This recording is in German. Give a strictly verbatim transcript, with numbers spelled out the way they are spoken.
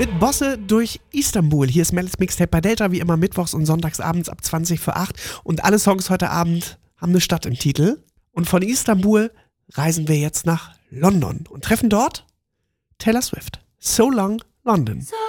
Mit Bosse durch Istanbul. Hier ist Melis Mixtape bei Delta, wie immer mittwochs und sonntags abends ab zwanzig vor acht. Und alle Songs heute Abend haben eine Stadt im Titel. Und von Istanbul reisen wir jetzt nach London und treffen dort Taylor Swift. So Long London. So